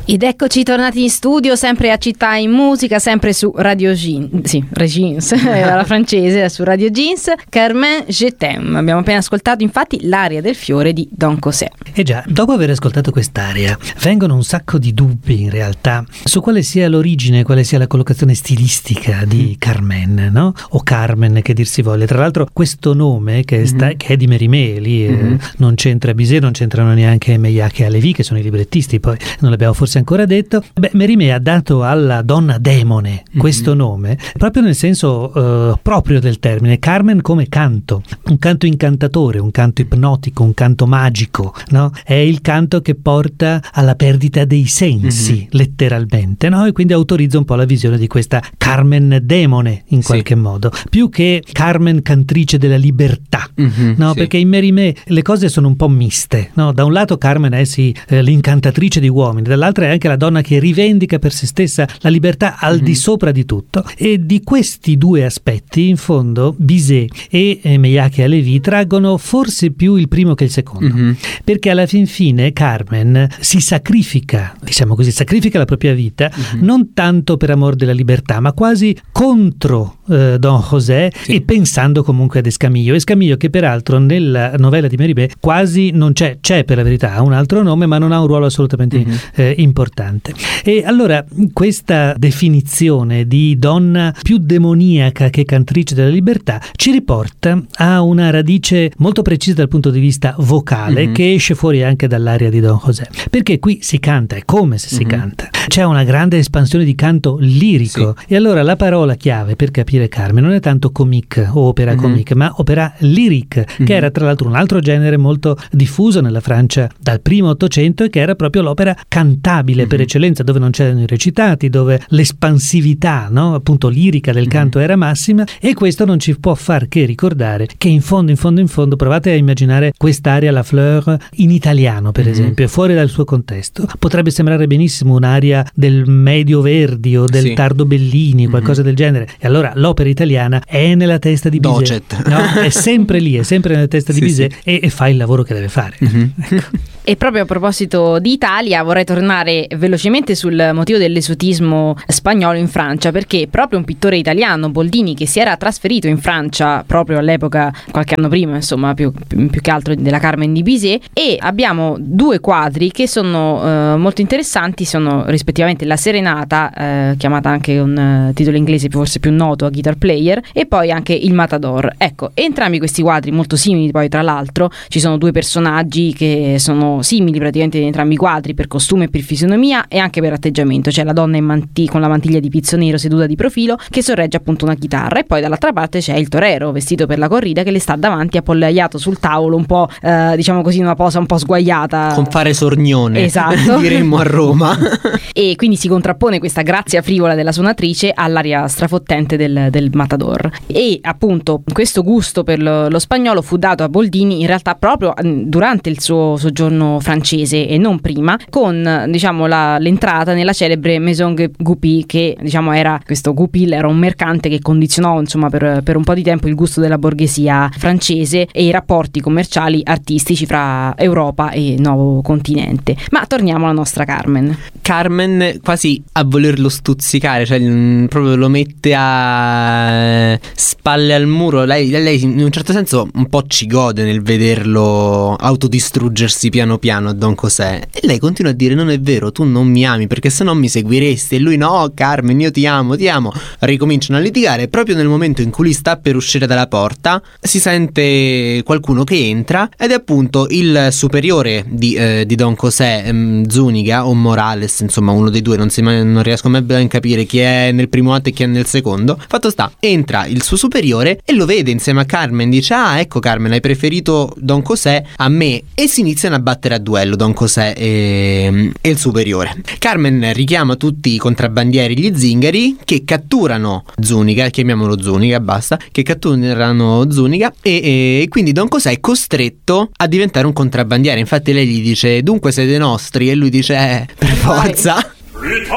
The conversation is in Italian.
Ed eccoci tornati in studio, sempre a Città in Musica, sempre su Radio Jeans, alla francese, su Radio Jeans. Carmen, je t'aime. Abbiamo appena ascoltato infatti l'aria del fiore di Don José. E già, dopo aver ascoltato quest'aria, vengono un sacco di dubbi in realtà su quale sia l'origine, quale sia la collocazione stilistica di Carmen, no? O Carmen, che dir si voglia. Tra l'altro questo nome che è di Mérimée, lì non c'entra Bizet, non c'entrano neanche Meilhac e Halévy, che sono i librettisti, poi non l'abbiamo forse ancora detto. Mérimée ha dato alla donna demone questo nome proprio nel senso proprio del termine. Carmen come canto, un canto incantatore, un canto ipnotico, un canto magico, no? È il canto che porta alla perdita dei sensi, letteralmente, no? E quindi autorizza un po' la visione di questa Carmen demone in qualche modo, più che Carmen cantrice della libertà, no? Perché in Mérimée le cose sono un po' miste, no? Da un lato Carmen è l'incantatrice di uomini, dall'altro è anche la donna che rivendica per se stessa la libertà al di sopra di tutto. E di questi due aspetti in fondo Bizet e Meilhac e Halévy traggono forse più il primo che il secondo, perché alla fin fine Carmen si sacrifica, diciamo così, sacrifica la propria vita non tanto per amor della libertà, ma quasi contro Don José, e pensando comunque ad Escamillo che peraltro nella novella di Mérimée quasi non c'è per la verità, ha un altro nome ma non ha un ruolo assolutamente importante. E allora questa definizione di donna più demoniaca che cantrice della libertà ci riporta a una radice molto precisa dal punto di vista vocale, che esce fuori anche dall'aria di Don José, perché qui si canta, è come se si canta, c'è una grande espansione di canto lirico, e allora la parola chiave per capire Carmen non è tanto comique o opera comique, ma opera lyrique, che era tra l'altro un altro genere molto diffuso nella Francia dal primo Ottocento, e che era proprio l'opera cantabile per eccellenza, dove non c'erano i recitati, dove l'espansività, no, appunto lirica del canto era massima. E questo non ci può far che ricordare che in fondo provate a immaginare quest'aria La Fleur in italiano, per esempio, fuori dal suo contesto potrebbe sembrare benissimo un'aria del Medio Verdi o del tardo Bellini, qualcosa del genere, e allora l'opera italiana è nella testa di Bizet, no? È sempre lì, è sempre nella testa di Bizet, e fa il lavoro che deve fare. Ecco. E proprio a proposito di Italia vorrei tornare velocemente sul motivo dell'esotismo spagnolo in Francia, perché proprio un pittore italiano, Boldini, che si era trasferito in Francia proprio all'epoca, qualche anno prima, insomma, più che altro della Carmen di Bizet, e abbiamo due quadri che sono molto interessanti, sono rispettivamente La Serenata, chiamata anche un titolo inglese forse più noto, a Guitar Player, e poi anche Il Matador. Ecco, entrambi questi quadri molto simili, poi tra l'altro ci sono due personaggi che sono simili praticamente in entrambi i quadri per costume e per fisionomia e anche per atteggiamento. C'è la donna con la mantiglia di pizzo nero seduta di profilo che sorregge appunto una chitarra, e poi dall'altra parte c'è il torero vestito per la corrida che le sta davanti appollaiato sul tavolo, un po' diciamo così, una posa un po' sguaiata, con fare sornione, esatto, diremmo a Roma. E quindi si contrappone questa grazia frivola della suonatrice all'aria strafottente del Matador. E appunto questo gusto per lo spagnolo fu dato a Boldini in realtà proprio durante il suo soggiorno francese e non prima, con diciamo l'entrata nella celebre Maison Goupil, che diciamo era questo Goupil, era un mercante che condizionò insomma per un po' di tempo il gusto della borghesia francese e i rapporti commerciali artistici fra Europa e nuovo continente. Ma torniamo alla nostra Carmen quasi a volerlo stuzzicare, cioè proprio lo mette a spalle al muro. Lei in un certo senso un po' ci gode nel vederlo autodistruggersi piano piano a Don José, e lei continua a dire: non è vero, tu non mi ami perché sennò mi seguiresti, e lui: no Carmen, io ti amo. Ricominciano a litigare. Proprio nel momento in cui lui sta per uscire dalla porta si sente qualcuno che entra, ed è appunto il superiore di Don José, Zúñiga o Morales, insomma uno dei due, non riesco mai ben a capire chi è nel primo atto e chi è nel secondo. Fatto sta, entra il suo superiore e lo vede insieme a Carmen, dice: ah, ecco Carmen, hai preferito Don José a me, e si iniziano a battere a duello Don José e il superiore. Carmen richiama tutti i contrabbandieri, gli zingari, che catturano Zúñiga, chiamiamolo Zúñiga, basta, che catturano Zúñiga, e quindi Don José è costretto a diventare un contrabbandiere. Infatti lei gli dice: dunque siete nostri, e lui dice: per forza.